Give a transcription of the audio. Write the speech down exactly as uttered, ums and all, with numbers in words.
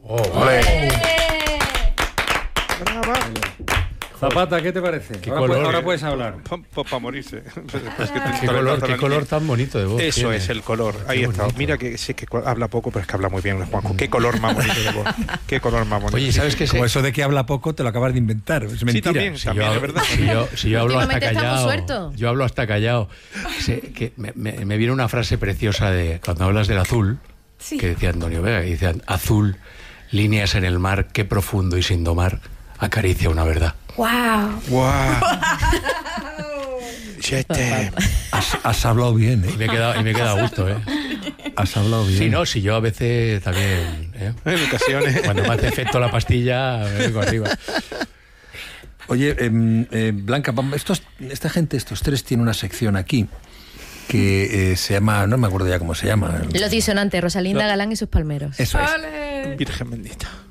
Oh, vale. Brava. Zapata, ¿qué te parece? Qué Ahora, color, puedes, ahora eh. puedes hablar. Para morirse. Es que Qué color, qué color tan bonito de voz. Eso tiene. es el color. Ahí Qué está. bonito. Mira que sí que habla poco, pero es que habla muy bien, Juanjo. Qué color más bonito de voz. Qué color más bonito. Oye, ¿sabes qué? Como sé? eso de que habla poco te lo acabas de inventar. Es mentira. Sí, también, Si también, yo, es verdad. Si yo, si yo hablo hasta Últimamente está muy callado, suelto. yo hablo hasta callado. Sé que me, me, me viene una frase preciosa de cuando hablas del azul, Sí. que decía Antonio Vega, y decían, azul, líneas en el mar, qué profundo y sin domar, acaricia una verdad. ¡Wow! ¡Guau! Chete. Has, has hablado bien, Y ¿eh? me he quedado, y me he quedado a gusto, ¿eh? Has hablado bien. Si no, si yo a veces también, ¿eh? En ocasiones. Cuando me hace efecto la pastilla, me vengo arriba. Oye, eh, eh, Blanca, vamos, estos, esta gente, estos tres, tiene una sección aquí que eh, se llama, no me acuerdo ya cómo se llama. Los disonantes, Rosalinda Galán y sus palmeros. Eso es. ¡Ole! Virgen bendita.